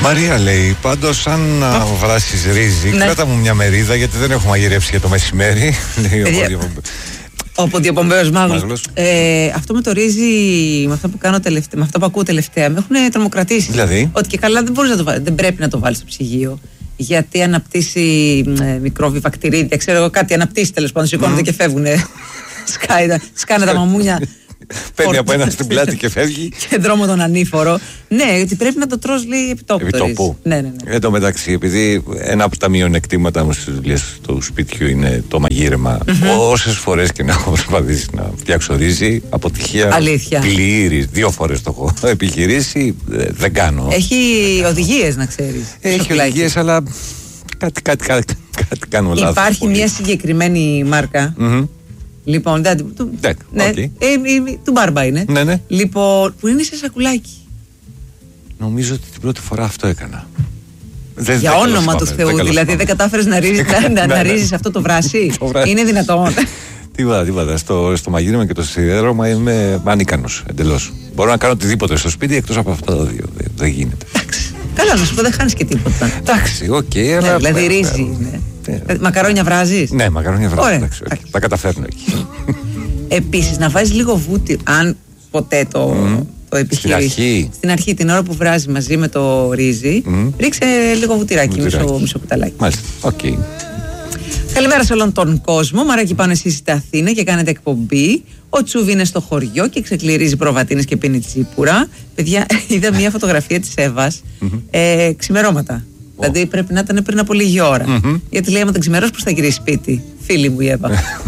Μαρία λέει, πάντως αν βράσεις ρύζι, κράτα μου μια μερίδα γιατί δεν έχουμε μαγειρεύσει για το μεσημέρι. Ο Ποδιοπομπαίος Μάγλος. Αυτό με το ρύζι, με αυτό που κάνω τελευταία, με αυτό που ακούω τελευταία, με έχουν τρομοκρατήσει. Δηλαδή. Ότι και καλά δεν μπορείς να το βάλεις, δεν πρέπει να το βάλεις στο ψυγείο. Γιατί αναπτύσσει μικρόβια, βακτηρίδια, ξέρω εγώ κάτι, αναπτύσσει τέλος πάντων, σηκώνονται και φεύγουνε. Σκάνε τα μαμούνια. Παίρνει από ένα στην πλάτη και φεύγει. Και δρόμο τον ανήφορο. Ναι, ότι πρέπει να το τρως, λέει, επιτόπου. Ναι. Εν τω μεταξύ, επειδή ένα από τα μειονεκτήματα μου στις δουλειές του σπιτιού είναι το μαγείρεμα, όσες φορές και να έχω προσπαθήσει να φτιάξω ρύζι, αποτυχία πλήρης. 2 φορές το έχω επιχειρήσει, δεν κάνω. Έχει οδηγίες, να ξέρεις. Έχει οδηγίες, αλλά κάτι κάνω λάθος. Υπάρχει μια συγκεκριμένη μάρκα. Λοιπόν, του Μπάρμπα είναι. Ναι. Λοιπόν, που είναι σε σακουλάκι. Νομίζω ότι την πρώτη φορά αυτό έκανα. Για όνομα του Θεού, δηλαδή δεν κατάφερες να ρίζεις αυτό το βράσι. Είναι δυνατόν? Τίποτα. Στο μαγείρεμα και το σιδέρωμα είμαι ανίκανος εντελώς. Μπορώ να κάνω οτιδήποτε στο σπίτι εκτός από αυτά τα δύο. Δεν γίνεται. Καλά, να σου πω, δεν χάνεις και τίποτα. Εντάξει, οκ. Δηλαδή ρύζι είναι. Μακαρόνια βράζεις? Ναι, μακαρόνια βράζεις. Τα καταφέρνω εκεί. Επίσης, να βάζεις λίγο βούτυρο, αν ποτέ το επιχειρήσεις. Στην αρχή, την ώρα που βράζει μαζί με το ρύζι, ρίξε λίγο βουτυράκι, μισό κουταλάκι. Μάλιστα, οκ. Καλημέρα σε όλον τον κόσμο. Μαράκι, πάνω εσείς είστε Αθήνα και κάνετε εκπομπή. Ο Τσούβι είναι στο χωριό και ξεκληρίζει προβατίνες και πίνει τσίπουρα. Παιδιά, είδα μια φωτογραφία της Εύας ξημερώματα. Δηλαδή πρέπει να ήταν πριν από λίγη ώρα. Γιατί λέει, άμα δεν ξημερώσει, πώς θα γυρίσει σπίτι? Φίλη μου η Εύα.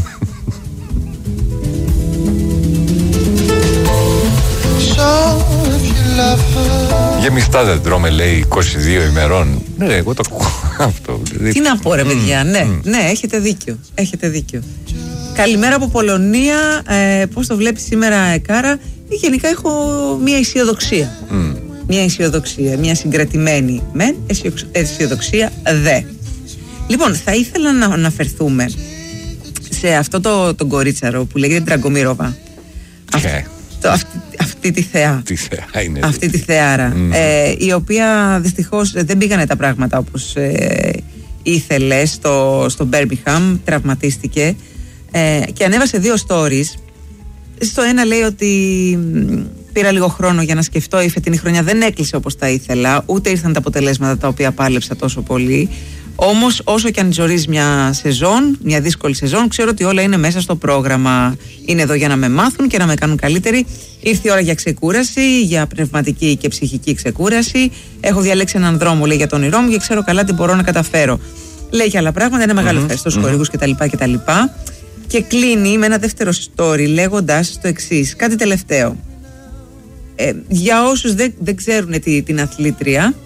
Γεμιστά δεν τρώμε, λέει, 22 ημερών. Ναι, εγώ το ακούω αυτό. Τι να πω, ρε παιδιά, ναι, έχετε δίκιο. Καλημέρα από Πολωνία. Πώς το βλέπεις σήμερα, Εκάρα? Γενικά έχω μια αισιοδοξία. Μια συγκρατημένη μεν, αισιοδοξία δε. Λοιπόν, θα ήθελα να αναφερθούμε σε αυτό το κορίτσαρο που λέγεται Ντραγκομίροβα. Αυτή τη θεά. Αυτή τη θεάρα. Η οποία δυστυχώς δεν πήγανε τα πράγματα όπως ήθελε στο Μπέρμπιχαμ. Τραυματίστηκε και ανέβασε 2 stories. Στο ένα λέει ότι πήρα λίγο χρόνο για να σκεφτώ, η φετινή χρονιά δεν έκλεισε όπως τα ήθελα, ούτε ήρθαν τα αποτελέσματα τα οποία πάλεψα τόσο πολύ. Όμως όσο και αν ζορίζει μια δύσκολη σεζόν, ξέρω ότι όλα είναι μέσα στο πρόγραμμα. Είναι εδώ για να με μάθουν και να με κάνουν καλύτερη. Ήρθε η ώρα για ξεκούραση, για πνευματική και ψυχική ξεκούραση. Έχω διαλέξει έναν δρόμο, λέει, για τον όνειρό μου και ξέρω καλά τι μπορώ να καταφέρω. Λέει και άλλα πράγματα, είναι μεγάλο ευχαριστώ στους χορηγούς κτλ. Και κλείνει με ένα δεύτερο story λέγοντας το εξής, κάτι τελευταίο. Για όσους δεν ξέρουν την αθλήτρια,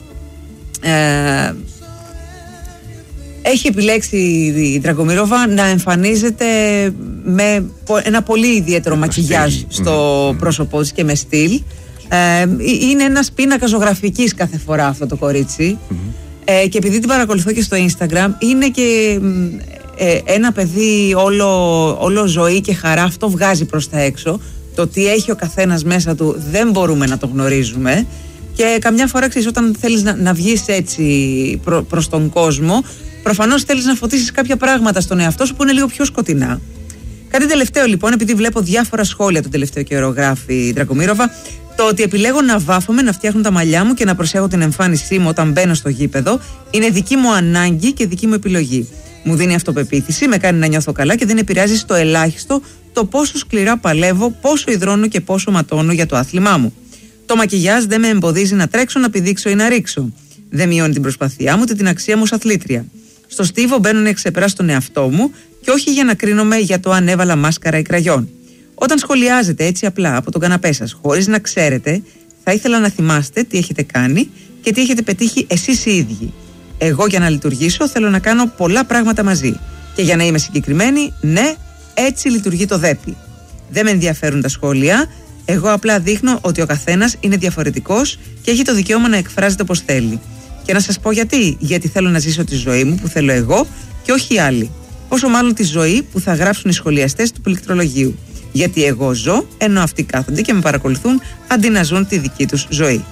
έχει επιλέξει η Ντραγκομίροβα να εμφανίζεται με ένα πολύ ιδιαίτερο μακιγιάζ στο πρόσωπό της και με στυλ. Είναι ένας πίνακας ζωγραφικής κάθε φορά αυτό το κορίτσι. Και επειδή την παρακολουθώ και στο Instagram, είναι και ένα παιδί όλο ζωή και χαρά. Αυτό βγάζει προς τα έξω. Το τι έχει ο καθένας μέσα του δεν μπορούμε να το γνωρίζουμε. Και καμιά φορά, ξέρεις, όταν θέλεις να βγεις έτσι προς τον κόσμο, προφανώς θέλεις να φωτίσεις κάποια πράγματα στον εαυτό σου που είναι λίγο πιο σκοτεινά. Κάτι τελευταίο λοιπόν, επειδή βλέπω διάφορα σχόλια τον τελευταίο καιρό, γράφει η Ντραγκομίροβα, το ότι επιλέγω να βάφομαι, να φτιάχνω τα μαλλιά μου και να προσέχω την εμφάνισή μου όταν μπαίνω στο γήπεδο, είναι δική μου ανάγκη και δική μου επιλογή. Μου δίνει αυτοπεποίθηση, με κάνει να νιώθω καλά και δεν επηρεάζει στο ελάχιστο το πόσο σκληρά παλεύω, πόσο υδρώνω και πόσο ματώνω για το άθλημά μου. Το μακιγιάζ δεν με εμποδίζει να τρέξω, να πηδήξω ή να ρίξω. Δεν μειώνει την προσπάθειά μου, ούτε την αξία μου ως αθλήτρια. Στο στίβο μπαίνω να ξεπεράσω τον εαυτό μου και όχι για να κρίνομαι για το αν έβαλα μάσκαρα ή κραγιόν. Όταν σχολιάζετε έτσι απλά από τον καναπέ σας, χωρίς να ξέρετε, θα ήθελα να θυμάστε τι έχετε κάνει και τι έχετε πετύχει εσείς οι ίδιοι. Εγώ για να λειτουργήσω θέλω να κάνω πολλά πράγματα μαζί. Και για να είμαι συγκεκριμένη, ναι, έτσι λειτουργεί το ΔΕΠΗ. Δεν με ενδιαφέρουν τα σχόλια. Εγώ απλά δείχνω ότι ο καθένας είναι διαφορετικός και έχει το δικαίωμα να εκφράζεται όπως θέλει. Και να σας πω γιατί. Γιατί θέλω να ζήσω τη ζωή μου που θέλω εγώ και όχι οι άλλοι. Όσο μάλλον τη ζωή που θα γράψουν οι σχολιαστές του πληκτρολογίου. Γιατί εγώ ζω, ενώ αυτοί κάθονται και με παρακολουθούν αντί να ζουν τη δική τους ζωή.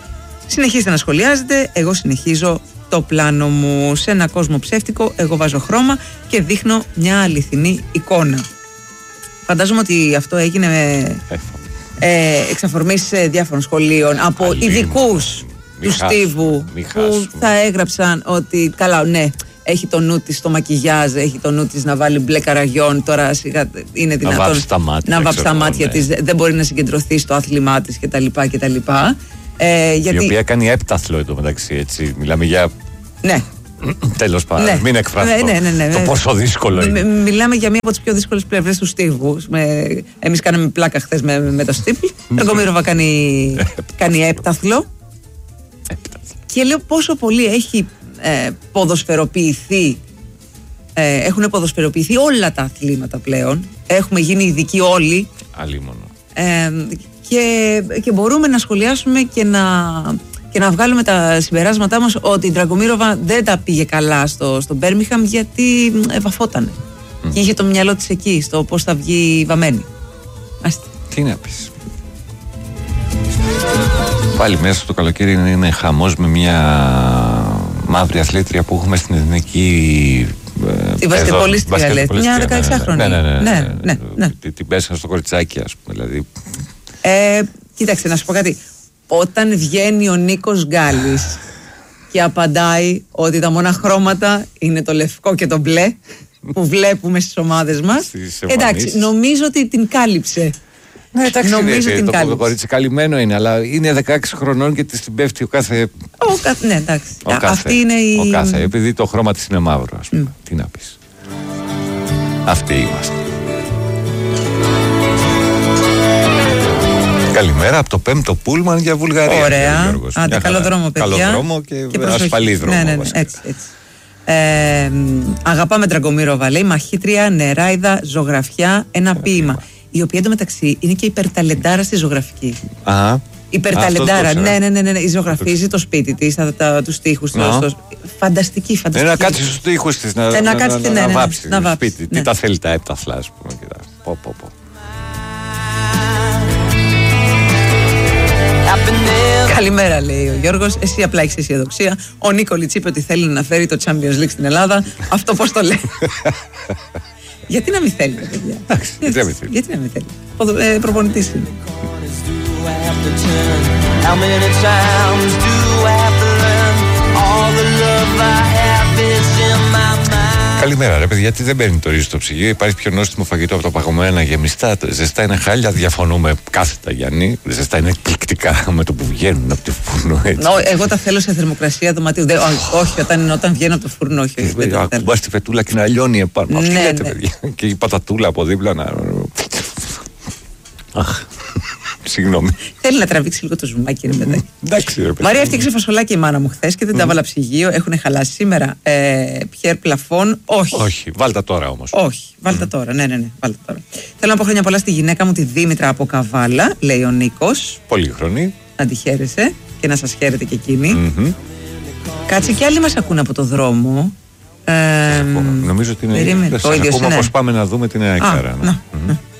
Συνεχίστε να σχολιάζετε. Εγώ συνεχίζω το πλάνο μου. Σε ένα κόσμο ψεύτικο, εγώ βάζω χρώμα και δείχνω μια αληθινή εικόνα. Φαντάζομαι ότι αυτό έγινε εξ αφορμής διάφορων σχολείων από ειδικούς του Στίβου που θα έγραψαν ότι καλά, ναι, έχει το νου της στο μακιγιάζ, έχει το νου της να βάλει μπλε καραγιόν, τώρα σιγά είναι δυνατόν να βάψει τα μάτια της, δεν μπορεί να συγκεντρωθεί στο άθλημά της κτλ. Η οποία κάνει έπταθλο εντωμεταξύ, έτσι, μιλάμε για... Ναι. Τέλος πάντων, μην εκφραστώ το πόσο δύσκολο είναι. Μιλάμε για μία από τις πιο δύσκολες πλευρές του Στίβου. Εμείς κάναμε πλάκα χθες με το Στίβου. Ο Ντραγκομίροβα κάνει έπταθλο. Και λέω πόσο πολύ έχει ποδοσφαιροποιηθεί. Έχουν ποδοσφαιροποιηθεί όλα τα αθλήματα πλέον. Έχουμε γίνει ειδικοί όλοι. Αλίμονο. Και μπορούμε να σχολιάσουμε και να βγάλουμε τα συμπεράσματά μας ότι η Ντραγκομίροβα δεν τα πήγε καλά στο Μπέρμιχαμ γιατί βαφότανε. Και είχε το μυαλό της εκεί, στο πώς θα βγει βαμμένη. Τι να πεις. Πάλι μέσα στο καλοκαίρι είναι χαμός με μια μαύρη αθλήτρια που έχουμε στην εθνική. Τη βασκετμπολίστρια λες, μια 16χρονη. Ναι. Την πέσανε στο κοριτσάκι, ας πούμε, δηλαδή. Κοίταξε, να σου πω κάτι. Όταν βγαίνει ο Νίκος Γκάλης και απαντάει ότι τα μόνα χρώματα είναι το λευκό και το μπλε που βλέπουμε στις ομάδες μας, εντάξει, νομίζω ότι την κάλυψε. Ναι, εντάξει, νομίζω την κάλυψε. Το κορίτσι καλυμμένο είναι, αλλά είναι 16 χρονών και της την πέφτει ο κάθε... Ναι, εντάξει. Αυτή είναι η... Ο κάθε, επειδή το χρώμα της είναι μαύρο, ας πούμε. Τι να πεις. Αυτοί είμαστε. Καλημέρα από το 5ο Πούλμαν για Βουλγαρία. Ωραία. Άντε, καλό δρόμο, παιδιά. Καλό δρόμο και ασφαλή δρόμο. Ναι, έτσι. Αγαπάμε Ντραγκομίροβα, λέει, μαχήτρια, νεράιδα, ζωγραφιά, ένα ποίημα. Η οποία εντωμεταξύ είναι και υπερταλεντάρα στη ζωγραφική. Υπερταλεντάρα, ναι. Ζωγραφίζει το σπίτι της, τους τοίχους της. Φανταστική. Να κάτσει στους τοίχους της, να βάψει το σπίτι. Τι τα θέλει τα έπταθλα, ας πούμε. Καλημέρα, λέει ο Γιώργος. Εσύ απλά έχεις αισιοδοξία. Ο Νίκολιτς είπε ότι θέλει να φέρει το Champions League στην Ελλάδα. Αυτό πώς το λέει. Γιατί να μην θέλει, παιδιά. Γιατί να μην θέλει. Προπονητής είναι. Καλημέρα, ρε παιδιά. Γιατί δεν παίρνει το ρύζι στο ψυγείο? Υπάρχει πιο νόστιμο φαγητό από τα παγωμένα γεμιστά? Ζεστά είναι χάλια. Διαφωνούμε κάθετα, Γιάννη. Ζεστά είναι εκπληκτικά με το που βγαίνουν από το φούρνο. Εγώ τα θέλω σε θερμοκρασία δωματίου. Όχι, όταν βγαίνουν από το φούρνο, όχι. Ακουμπάς τη φετούλα και να λιώνει επάνω. Αυτή λέτε, παιδιά. Και η πατατούλα από δίπλα να. Αχ. Συγγνώμη. Θέλει να τραβήξει λίγο το ζουμάκι, ρε παιδάκι. Μαρία, έφτιαξε φασολάκι η μάνα μου χθες και δεν τα βάλα ψυγείο. Έχουν χαλάσει σήμερα. Πιέρ πλαφών, όχι. Όχι, βάλτα τώρα όμως. Όχι, βάλτα τώρα. Ναι, βάλτα τώρα. Θέλω να πω χρόνια πολλά στη γυναίκα μου, τη Δήμητρα από Καβάλα, λέει ο Νίκος. Πολύχρονη. Να τη χαίρεσαι και να σας χαίρετε και εκείνη. Κάτσε, και άλλοι μας ακούν από το δρόμο. Νομίζω ότι είναι. Ακούμε πως πάμε να δούμε την Νέα Κάρα.